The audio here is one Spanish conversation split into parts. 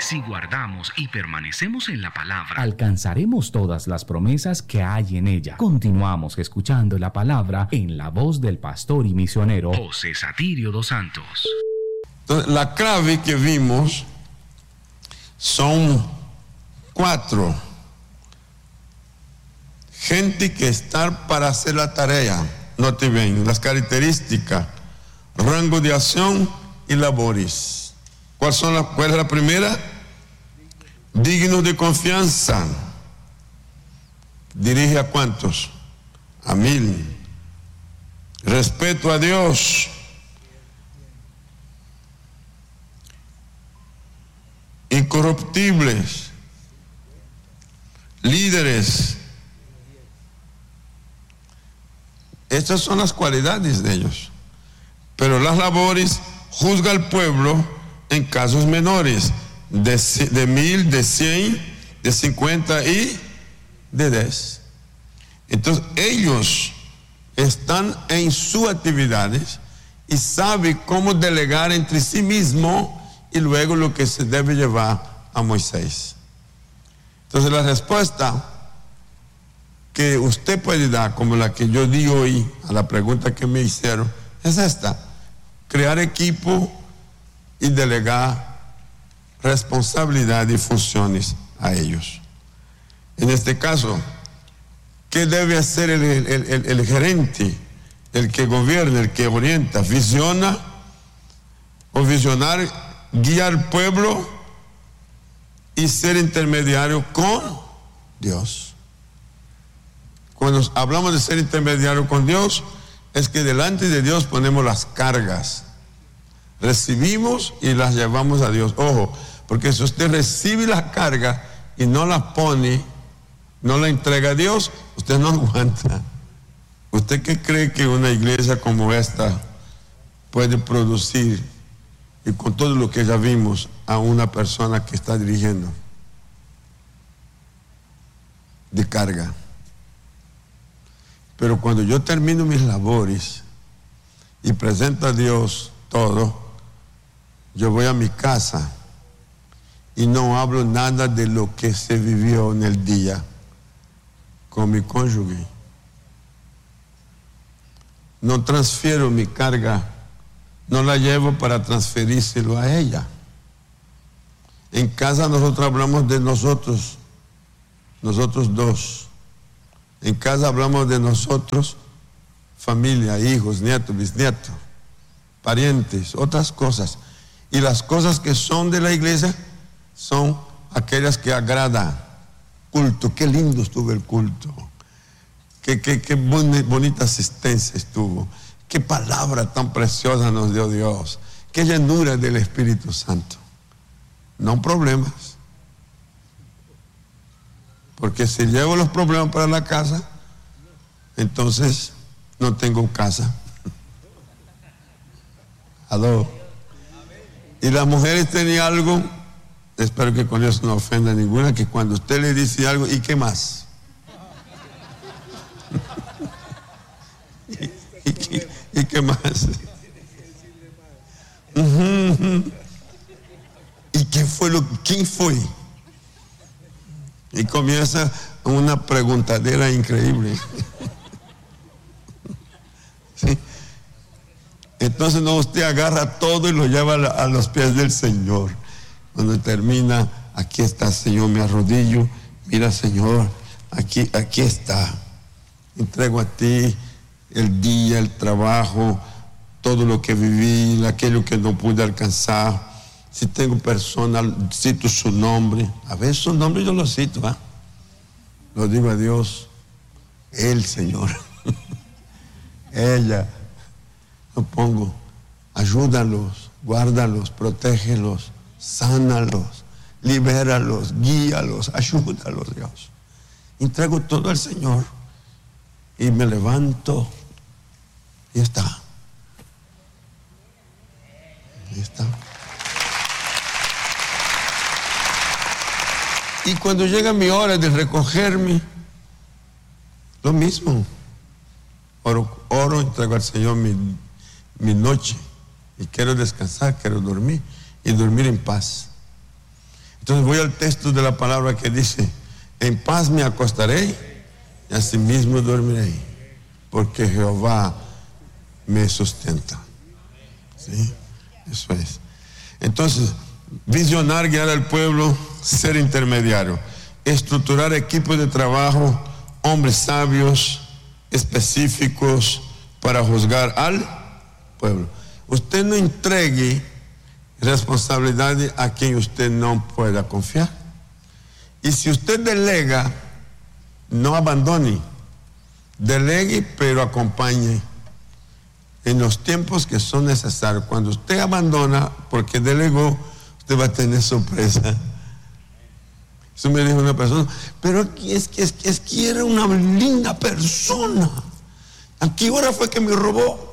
Si guardamos y permanecemos en la palabra, alcanzaremos todas las promesas que hay en ella. Continuamos escuchando la palabra en la voz del pastor y misionero José Satirio dos Santos. Entonces, la clave que vimos son 4. Gente que está para hacer la tarea. Note bien, las características, rango de acción y labores. ¿Cuál es la primera? Dignos de confianza. ¿Dirige a cuántos? A 1000. Respeto a Dios. Incorruptibles. Líderes. Estas son las cualidades de ellos. Pero las labores, juzga al pueblo en casos menores, de 1000, de 100, de 50 y de 10. Entonces ellos están en sus actividades y saben cómo delegar entre sí mismo y luego lo que se debe llevar a Moisés. Entonces la respuesta que usted puede dar, como la que yo di hoy a la pregunta que me hicieron, es esta: crear equipo y delegar responsabilidad y funciones a ellos. En este caso, ¿qué debe hacer el gerente, el que gobierna, el que orienta? Visiona o visionar, guiar al pueblo y ser intermediario con Dios. Cuando hablamos de ser intermediario con Dios, es que delante de Dios ponemos las cargas, recibimos y las llevamos a Dios. Ojo, porque si usted recibe la carga y no la pone, no la entrega a Dios, usted no aguanta. ¿Usted qué cree que una iglesia como esta puede producir, y con todo lo que ya vimos, a una persona que está dirigiendo de carga? Pero cuando yo termino mis labores y presento a Dios todo, yo voy a mi casa y no hablo nada de lo que se vivió en el día con mi cónyuge. No transfiero mi carga, no la llevo para transferírselo a ella. En casa nosotros hablamos de nosotros dos. En casa hablamos de nosotros, familia, hijos, nietos, bisnietos, parientes, otras cosas. Y las cosas que son de la iglesia son aquellas que agradan. Culto, qué lindo estuvo el culto. Qué bonita asistencia estuvo. Qué palabra tan preciosa nos dio Dios. Qué llenura del Espíritu Santo. No problemas. Porque si llevo los problemas para la casa, entonces no tengo casa. Aló. Y las mujeres tenían algo, espero que con eso no ofenda a ninguna, que cuando usted le dice algo, ¿y qué más? ¿Y qué más? ¿Y quién fue? Y comienza una preguntadera increíble. ¿Sí? Entonces no, usted agarra todo y lo lleva a los pies del Señor. Cuando termina, aquí está, Señor, me arrodillo. Mira, Señor, aquí está. Entrego a ti el día, el trabajo, todo lo que viví, aquello que no pude alcanzar. Si tengo personas, cito su nombre. A veces su nombre yo lo cito, ¿eh? Lo digo a Dios, el Señor. Ella, lo pongo. Ayúdalos, guárdalos, protégelos, sánalos, libéralos, guíalos, ayúdalos, Dios. Entrego todo al Señor y me levanto y está. Ahí está. Y cuando llega mi hora de recogerme, lo mismo. Oro, entrego al Señor mi noche. Y quiero descansar, quiero dormir. Y dormir en paz. Entonces voy al texto de la palabra que dice: en paz me acostaré y asimismo dormiré, porque Jehová me sustenta. ¿Sí? Eso es. Entonces, visionar, guiar al pueblo, ser intermediario, estructurar equipos de trabajo, hombres sabios, específicos para juzgar al pueblo. Usted no entregue responsabilidad a quien usted no pueda confiar. Y si usted delega, no abandone. Delegue, pero acompañe en los tiempos que son necesarios. Cuando usted abandona porque delegó, usted va a tener sorpresa. Eso me dijo una persona: pero es que era una linda persona. ¿A qué hora fue que me robó?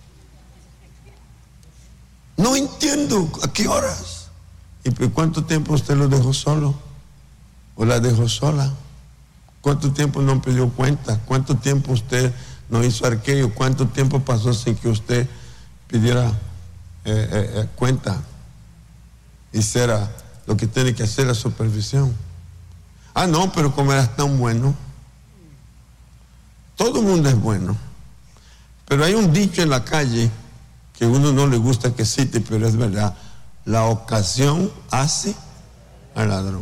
No entiendo, ¿a qué horas? ¿Y cuánto tiempo usted lo dejó solo? ¿O la dejó sola? ¿Cuánto tiempo no pidió cuenta? ¿Cuánto tiempo usted no hizo arqueo? ¿Cuánto tiempo pasó sin que usted pidiera cuenta? Hiciera lo que tiene que hacer, la supervisión. Ah, no, pero como eras tan bueno. Todo el mundo es bueno. Pero hay un dicho en la calle que a uno no le gusta que cite, pero es verdad: la ocasión hace al ladrón.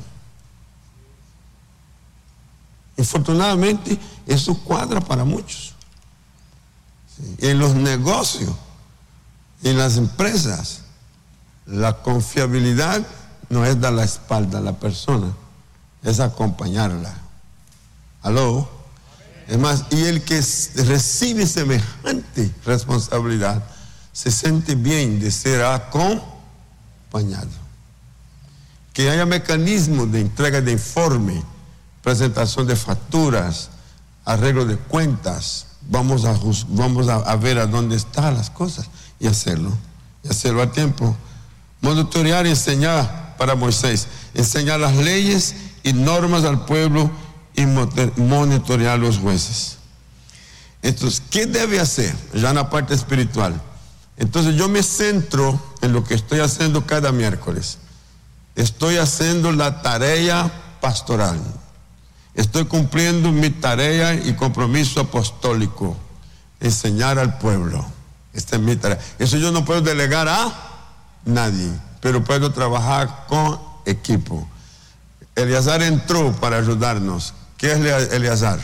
Infortunadamente, eso cuadra para muchos. ¿Sí? En los negocios, en las empresas, la confiabilidad no es dar la espalda a la persona, es acompañarla. ¿Aló? Es más, y el que recibe semejante responsabilidad se siente bien de ser acompañado. Que haya mecanismos de entrega de informe, presentación de facturas, arreglo de cuentas. Vamos a ver a dónde están las cosas y hacerlo a tiempo. Monitorear y enseñar para Moisés, enseñar las leyes y normas al pueblo y monitorear a los jueces. Entonces, ¿qué debe hacer? Ya en la parte espiritual. Entonces yo me centro en lo que estoy haciendo cada miércoles. Estoy haciendo la tarea pastoral. Estoy cumpliendo mi tarea y compromiso apostólico: enseñar al pueblo. Esta es mi tarea. Eso yo no puedo delegar a nadie, pero puedo trabajar con equipo. Eleazar entró para ayudarnos. ¿Qué es Eleazar?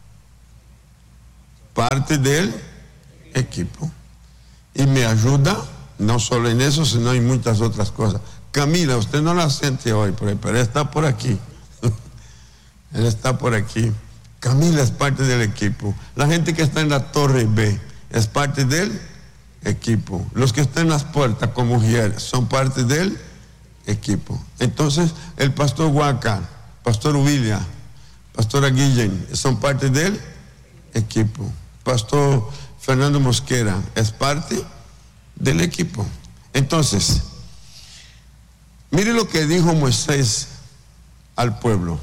Parte del equipo. Y me ayuda no solo en eso, sino en muchas otras cosas. Camila, usted no la siente hoy, pero está por aquí. Él está por aquí. Camila es parte del equipo. La gente que está en la torre B es parte del equipo. Los que están en las puertas como mujeres son parte del equipo. Entonces, el pastor Huaca, pastor William, pastora Guillén son parte del equipo. Pastor Fernando Mosquera es parte del equipo. Entonces, mire lo que dijo Moisés al pueblo: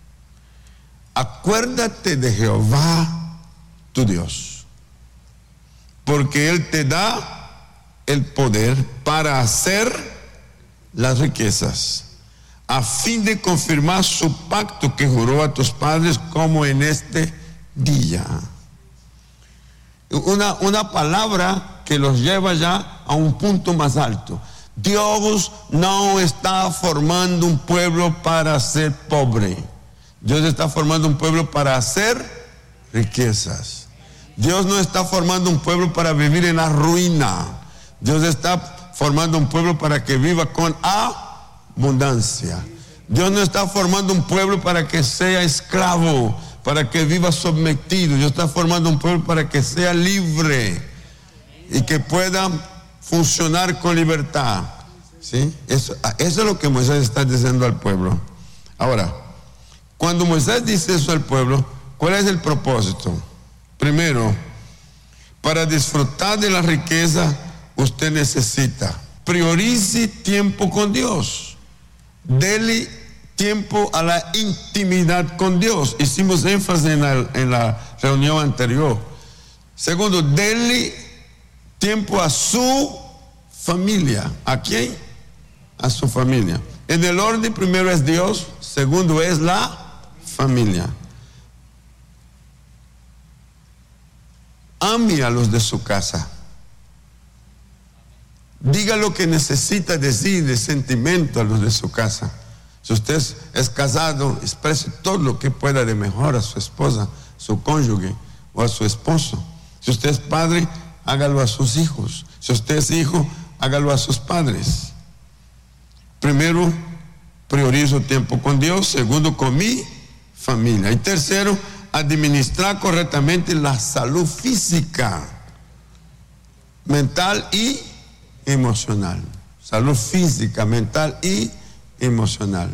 acuérdate de Jehová tu Dios, porque Él te da el poder para hacer las riquezas, a fin de confirmar su pacto que juró a tus padres, como en este día. Una palabra que los lleva ya a un punto más alto. Dios no está formando un pueblo para ser pobre. Dios está formando un pueblo para hacer riquezas. Dios no está formando un pueblo para vivir en la ruina. Dios está formando un pueblo para que viva con abundancia. Dios no está formando un pueblo para que sea esclavo, para que viva sometido. Dios está formando un pueblo para que sea libre y que pueda funcionar con libertad. ¿Sí? Eso es lo que Moisés está diciendo al pueblo. Ahora, cuando Moisés dice eso al pueblo, ¿cuál es el propósito? Primero, para disfrutar de la riqueza, usted necesita: priorice tiempo con Dios. Dele tiempo a la intimidad con Dios. Hicimos énfasis en la reunión anterior. Segundo, dele tiempo a su familia. ¿A quién? A su familia. En el orden, primero es Dios, segundo es la familia. Ame a los de su casa. Diga lo que necesita decir de sentimiento a los de su casa. Si usted es casado, exprese todo lo que pueda de mejor a su esposa, su cónyuge o a su esposo. Si usted es padre, hágalo a sus hijos. Si usted es hijo, hágalo a sus padres. Primero, priorizo tiempo con Dios. Segundo, con mi familia. Y tercero, administrar correctamente la salud física, mental y emocional. Salud física, mental y emocional.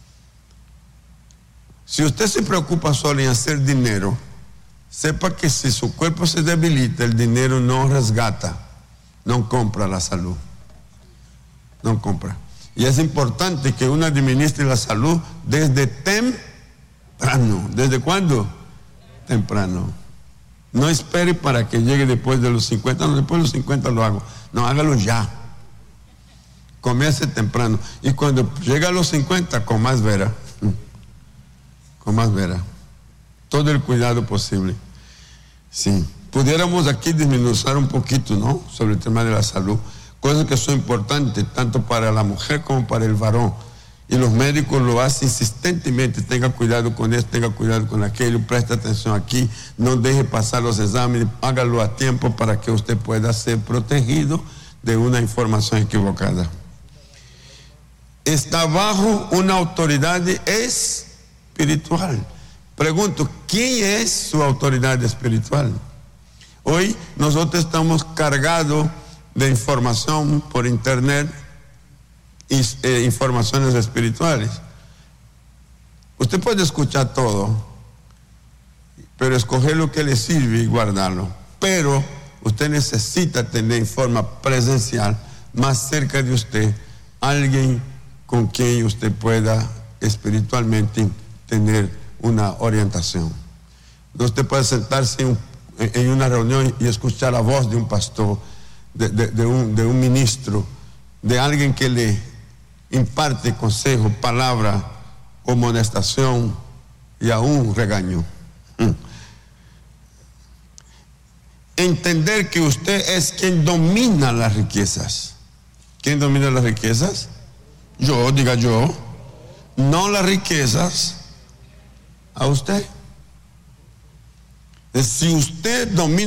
Si usted se preocupa solo en hacer dinero, sepa que si su cuerpo se debilita, el dinero no resgata, no compra la salud. No compra. Y es importante que uno administre la salud desde temprano. ¿Desde cuándo? Temprano. No espere para que llegue después de los 50. No, después de los 50 lo hago. No, hágalo ya. Comience temprano. Y cuando llega a los 50, con más vera. Con más vera. Todo el cuidado posible. Sí. Pudiéramos aquí disminuir un poquito, ¿no? Sobre el tema de la salud. Cosas que son importantes, tanto para la mujer como para el varón. Y los médicos lo hacen insistentemente. Tenga cuidado con esto, tenga cuidado con aquello, preste atención aquí, no deje pasar los exámenes, hágalo a tiempo para que usted pueda ser protegido de una información equivocada. Está bajo una autoridad espiritual. Pregunto, ¿quién es su autoridad espiritual? Hoy nosotros estamos cargados de información por internet, informaciones espirituales. Usted puede escuchar todo, pero escoger lo que le sirve y guardarlo. Pero usted necesita tener en forma presencial, más cerca de usted, alguien con quien usted pueda espiritualmente tener una orientación. Usted puede sentarse en una reunión y escuchar la voz de un pastor, de un ministro, de alguien que le imparte consejo, palabra, amonestación y aún regaño. Entender que usted es quien domina las riquezas. ¿Quién domina las riquezas? Yo, diga yo. No las riquezas a usted. Si usted domina